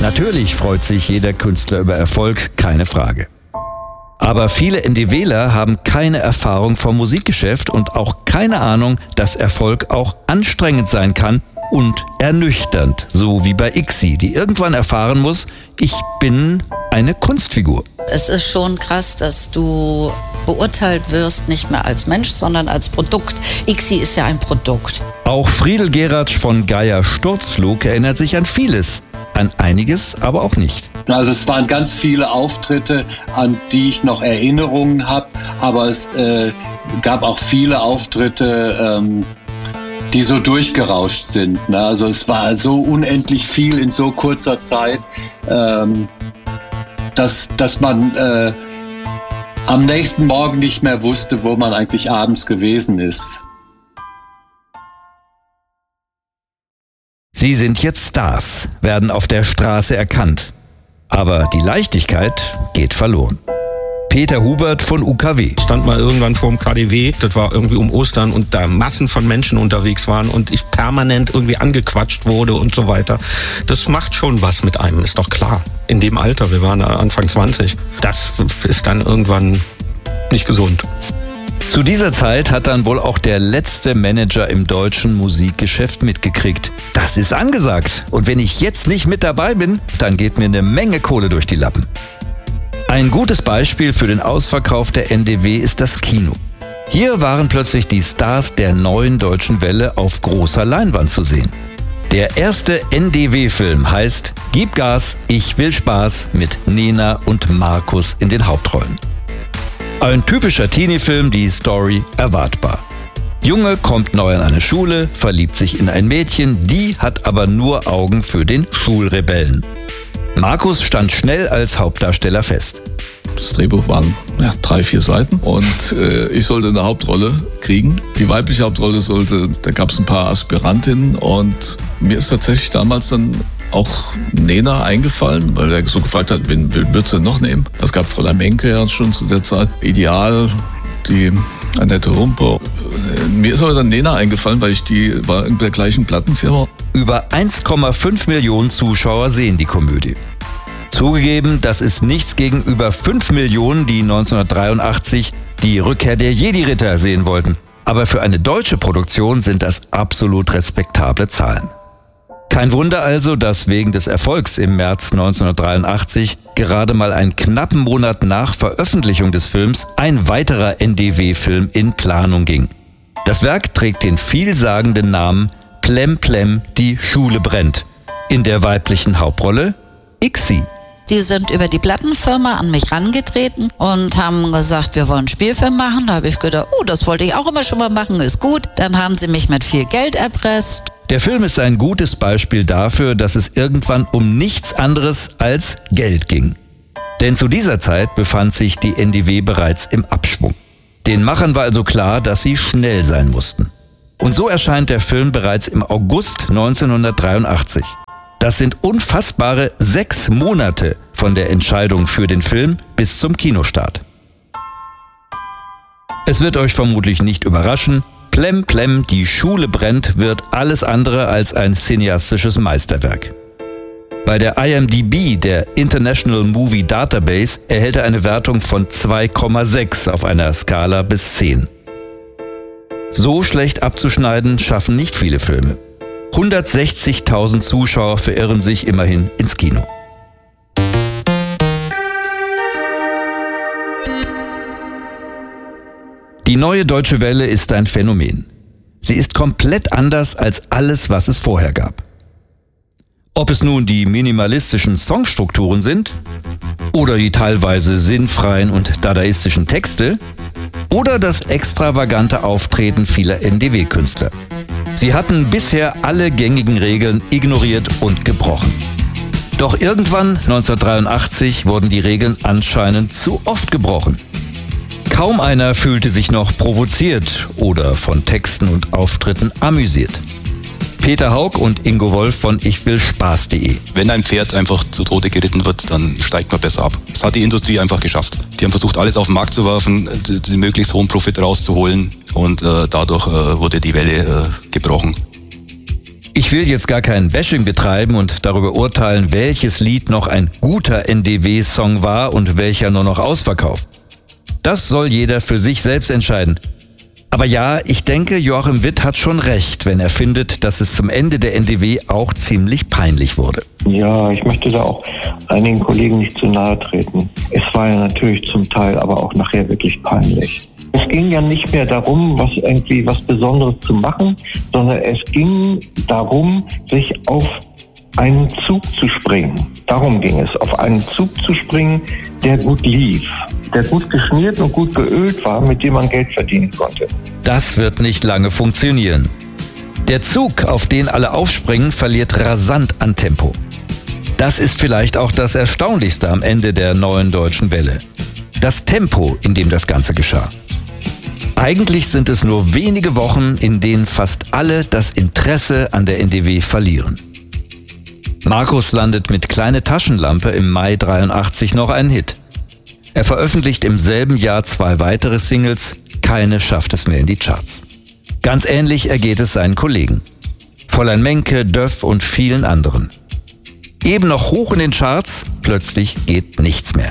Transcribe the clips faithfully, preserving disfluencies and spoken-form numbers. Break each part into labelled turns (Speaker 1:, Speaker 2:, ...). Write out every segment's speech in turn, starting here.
Speaker 1: Natürlich freut sich jeder Künstler über Erfolg, keine Frage. Aber viele NDWler haben keine Erfahrung vom Musikgeschäft und auch keine Ahnung, dass Erfolg auch anstrengend sein kann und ernüchternd, so wie bei Ixi, die irgendwann erfahren muss, ich bin eine Kunstfigur.
Speaker 2: Es ist schon krass, dass du beurteilt wirst, nicht mehr als Mensch, sondern als Produkt. Ixi ist ja ein Produkt.
Speaker 1: Auch Friedel Geratsch von Geier Sturzflug erinnert sich an vieles, an einiges aber auch nicht.
Speaker 3: Also es waren ganz viele Auftritte, an die ich noch Erinnerungen habe, aber es äh, gab auch viele Auftritte, ähm, die so durchgerauscht sind. Ne? Also es war so unendlich viel in so kurzer Zeit, ähm, dass, dass man äh, am nächsten Morgen nicht mehr wusste, wo man eigentlich abends gewesen ist.
Speaker 1: Sie sind jetzt Stars, werden auf der Straße erkannt. Aber die Leichtigkeit geht verloren. Peter Hubert von U K W.
Speaker 4: Ich stand mal irgendwann vor dem K D W, das war irgendwie um Ostern und da Massen von Menschen unterwegs waren und ich permanent irgendwie angequatscht wurde und so weiter. Das macht schon was mit einem, ist doch klar. In dem Alter, wir waren Anfang zwanzig, das ist dann irgendwann nicht gesund.
Speaker 1: Zu dieser Zeit hat dann wohl auch der letzte Manager im deutschen Musikgeschäft mitgekriegt. Das ist angesagt. Und wenn ich jetzt nicht mit dabei bin, dann geht mir eine Menge Kohle durch die Lappen. Ein gutes Beispiel für den Ausverkauf der N D W ist das Kino. Hier waren plötzlich die Stars der neuen deutschen Welle auf großer Leinwand zu sehen. Der erste N D W-Film heißt Gib Gas, ich will Spaß mit Nena und Markus in den Hauptrollen. Ein typischer Teenie-Film, die Story erwartbar. Junge kommt neu an eine Schule, verliebt sich in ein Mädchen, die hat aber nur Augen für den Schulrebellen. Markus stand schnell als Hauptdarsteller fest.
Speaker 5: Das Drehbuch waren ja, drei, vier Seiten und äh, ich sollte eine Hauptrolle kriegen. Die weibliche Hauptrolle sollte, da gab es ein paar Aspirantinnen und mir ist tatsächlich damals dann auch Nena eingefallen, weil er so gefragt hat, wen, wen würdest du denn noch nehmen? Es gab Fräulein Menke ja schon zu der Zeit. Ideal, die Annette Humpe. Mir ist aber dann Nena eingefallen, weil ich die war in der gleichen Plattenfirma.
Speaker 1: Über eins Komma fünf Millionen Zuschauer sehen die Komödie. Zugegeben, das ist nichts gegenüber fünf Millionen, die neunzehnhundertdreiundachtzig die Rückkehr der Jedi-Ritter sehen wollten. Aber für eine deutsche Produktion sind das absolut respektable Zahlen. Kein Wunder also, dass wegen des Erfolgs im März neunzehnhundertdreiundachtzig gerade mal einen knappen Monat nach Veröffentlichung des Films ein weiterer N D W-Film in Planung ging. Das Werk trägt den vielsagenden Namen Plem Plem, die Schule brennt. In der weiblichen Hauptrolle Ixi.
Speaker 2: Die sind über die Plattenfirma an mich rangetreten und haben gesagt, wir wollen einen Spielfilm machen. Da habe ich gedacht, oh, das wollte ich auch immer schon mal machen, ist gut. Dann haben sie mich mit viel Geld erpresst.
Speaker 1: Der Film ist ein gutes Beispiel dafür, dass es irgendwann um nichts anderes als Geld ging. Denn zu dieser Zeit befand sich die N D W bereits im Abschwung. Den Machern war also klar, dass sie schnell sein mussten. Und so erscheint der Film bereits im August neunzehnhundertdreiundachtzig. Das sind unfassbare sechs Monate von der Entscheidung für den Film bis zum Kinostart. Es wird euch vermutlich nicht überraschen, Plem Plem, die Schule brennt, wird alles andere als ein cineastisches Meisterwerk. Bei der I M D B, der International Movie Database, erhält er eine Wertung von zwei Komma sechs auf einer Skala bis zehn. So schlecht abzuschneiden schaffen nicht viele Filme. hundertsechzigtausend Zuschauer verirren sich immerhin ins Kino. Die neue Deutsche Welle ist ein Phänomen. Sie ist komplett anders als alles, was es vorher gab. Ob es nun die minimalistischen Songstrukturen sind oder die teilweise sinnfreien und dadaistischen Texte oder das extravagante Auftreten vieler N D W-Künstler. Sie hatten bisher alle gängigen Regeln ignoriert und gebrochen. Doch irgendwann, neunzehnhundertdreiundachtzig, wurden die Regeln anscheinend zu oft gebrochen. Kaum einer fühlte sich noch provoziert oder von Texten und Auftritten amüsiert. Peter Haug und Ingo Wolf von Ich will Spaß punkt de.
Speaker 6: Wenn ein Pferd einfach zu Tode geritten wird, dann steigt man besser ab. Das hat die Industrie einfach geschafft. Die haben versucht, alles auf den Markt zu werfen, den möglichst hohen Profit rauszuholen und äh, dadurch äh, wurde die Welle äh, gebrochen.
Speaker 1: Ich will jetzt gar kein Bashing betreiben und darüber urteilen, welches Lied noch ein guter N D W-Song war und welcher nur noch ausverkauft. Das soll jeder für sich selbst entscheiden. Aber ja, ich denke, Joachim Witt hat schon recht, wenn er findet, dass es zum Ende der N D W auch ziemlich peinlich wurde.
Speaker 7: Ja, ich möchte da auch einigen Kollegen nicht zu nahe treten. Es war ja natürlich zum Teil aber auch nachher wirklich peinlich. Es ging ja nicht mehr darum, was irgendwie was Besonderes zu machen, sondern es ging darum, sich auf einen Zug zu springen. Darum ging es, auf einen Zug zu springen, der gut lief, der gut geschmiert und gut geölt war, mit dem man Geld verdienen konnte.
Speaker 1: Das wird nicht lange funktionieren. Der Zug, auf den alle aufspringen, verliert rasant an Tempo. Das ist vielleicht auch das Erstaunlichste am Ende der neuen deutschen Welle. Das Tempo, in dem das Ganze geschah. Eigentlich sind es nur wenige Wochen, in denen fast alle das Interesse an der N D W verlieren. Markus landet mit Kleine Taschenlampe im Mai dreiundachtzig noch einen Hit. Er veröffentlicht im selben Jahr zwei weitere Singles, keine schafft es mehr in die Charts. Ganz ähnlich ergeht es seinen Kollegen. Fräulein Menke, Döff und vielen anderen. Eben noch hoch in den Charts, plötzlich geht nichts mehr.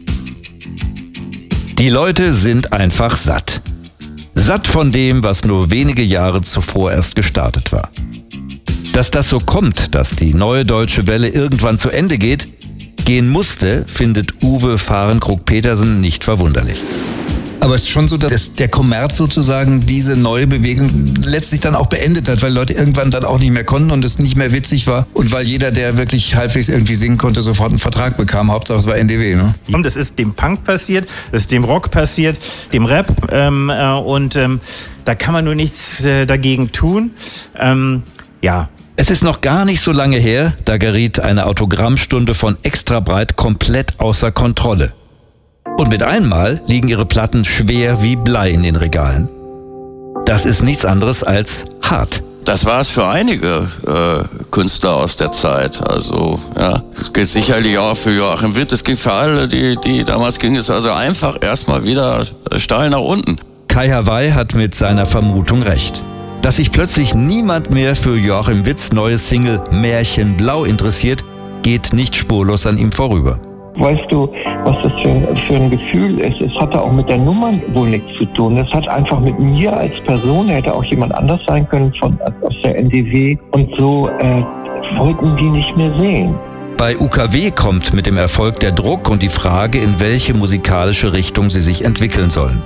Speaker 1: Die Leute sind einfach satt. Satt von dem, was nur wenige Jahre zuvor erst gestartet war. Dass das so kommt, dass die neue deutsche Welle irgendwann zu Ende geht, gehen musste, findet Uwe Fahrenkrug-Petersen nicht verwunderlich.
Speaker 8: Aber es ist schon so, dass der Kommerz sozusagen diese neue Bewegung letztlich dann auch beendet hat, weil Leute irgendwann dann auch nicht mehr konnten und es nicht mehr witzig war und weil jeder, der wirklich halbwegs irgendwie singen konnte, sofort einen Vertrag bekam. Hauptsache es war N D W, ne?
Speaker 9: Das ist dem Punk passiert, das ist dem Rock passiert, dem Rap ähm, äh, und ähm, da kann man nur nichts äh, dagegen tun. Ähm, ja.
Speaker 1: Es ist noch gar nicht so lange her, da geriet eine Autogrammstunde von Extra Breit komplett außer Kontrolle. Und mit einmal liegen ihre Platten schwer wie Blei in den Regalen. Das ist nichts anderes als hart.
Speaker 10: Das war es für einige äh, Künstler aus der Zeit. Also ja, es geht sicherlich auch für Joachim Witt. Es ging für alle, die, die damals ging es also einfach erstmal wieder steil nach unten.
Speaker 1: Kai Hawaii hat mit seiner Vermutung recht. Dass sich plötzlich niemand mehr für Joachim Witts neues Single Märchen Blau interessiert, geht nicht spurlos an ihm vorüber.
Speaker 7: Weißt du, was das für, für ein Gefühl ist? Es hatte auch mit der Nummer wohl nichts zu tun. Es hat einfach mit mir als Person, hätte auch jemand anders sein können von, aus der N D W. Und so äh, wollten die nicht mehr sehen.
Speaker 1: Bei U K W kommt mit dem Erfolg der Druck und die Frage, in welche musikalische Richtung sie sich entwickeln sollen.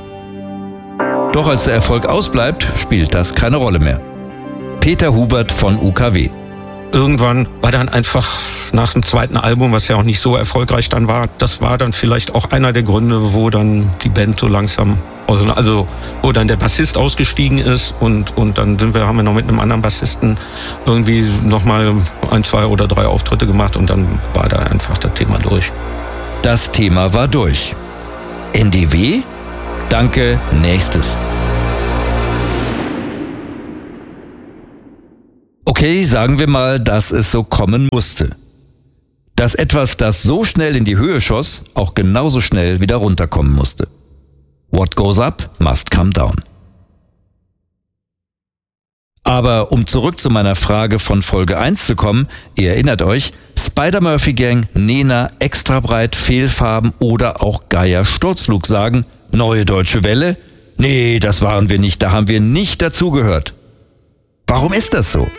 Speaker 1: Doch als der Erfolg ausbleibt, spielt das keine Rolle mehr. Peter Hubert von U K W.
Speaker 4: Irgendwann war dann einfach nach dem zweiten Album, was ja auch nicht so erfolgreich dann war, das war dann vielleicht auch einer der Gründe, wo dann die Band so langsam, also wo dann der Bassist ausgestiegen ist und und dann sind wir, haben wir noch mit einem anderen Bassisten irgendwie nochmal ein, zwei oder drei Auftritte gemacht und dann war da einfach das Thema durch.
Speaker 1: Das Thema war durch. N D W? Danke, nächstes. Okay, sagen wir mal, dass es so kommen musste. Dass etwas, das so schnell in die Höhe schoss, auch genauso schnell wieder runterkommen musste. What goes up must come down. Aber um zurück zu meiner Frage von Folge eins zu kommen, ihr erinnert euch, Spider-Murphy-Gang, Nena, Extrabreit, Fehlfarben oder auch Geier Sturzflug sagen, neue deutsche Welle? Nee, das waren wir nicht, da haben wir nicht dazugehört. Warum ist das so?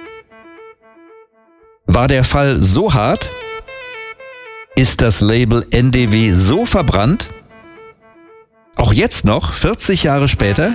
Speaker 1: War der Fall so hart? Ist das Label N D W so verbrannt? Auch jetzt noch, vierzig Jahre später?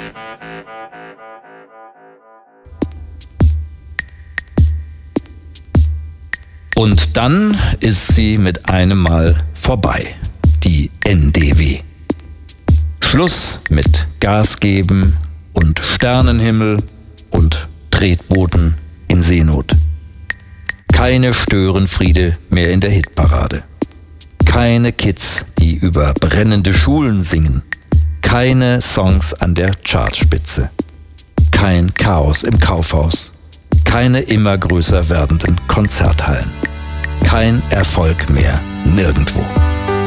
Speaker 1: Und dann ist sie mit einem Mal vorbei, die N D W. Schluss mit Gas geben und Sternenhimmel und Tretbooten in Seenot. Keine Störenfriede mehr in der Hitparade. Keine Kids, die über brennende Schulen singen. Keine Songs an der Chartspitze. Kein Chaos im Kaufhaus. Keine immer größer werdenden Konzerthallen. Kein Erfolg mehr nirgendwo.